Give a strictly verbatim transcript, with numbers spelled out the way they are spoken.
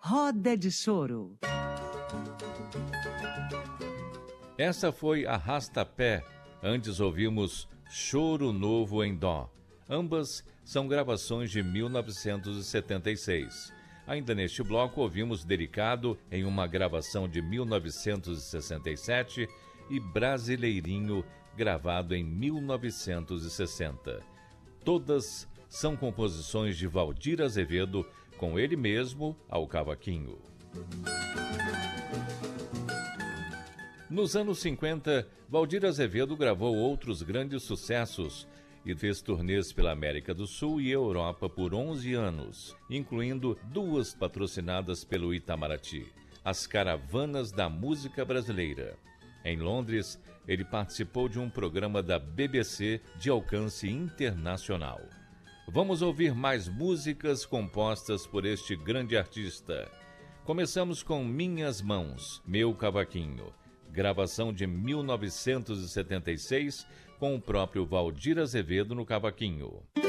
Roda de Choro. Essa foi Arrasta-Pé. Antes ouvimos Choro Novo em Dó. Ambas são gravações de mil novecentos e setenta e seis. Ainda neste bloco ouvimos Delicado em uma gravação de mil novecentos e sessenta e sete e Brasileirinho, gravado em mil novecentos e sessenta. Todas são composições de Valdir Azevedo, com ele mesmo ao cavaquinho. Nos anos cinquenta, Valdir Azevedo gravou outros grandes sucessos e fez turnês pela América do Sul e Europa por onze anos, incluindo duas patrocinadas pelo Itamaraty, as Caravanas da Música Brasileira. Em Londres, ele participou de um programa da B B C de alcance internacional. Vamos ouvir mais músicas compostas por este grande artista. Começamos com Minhas Mãos, Meu Cavaquinho, gravação de mil novecentos e setenta e seis, com o próprio Valdir Azevedo no cavaquinho.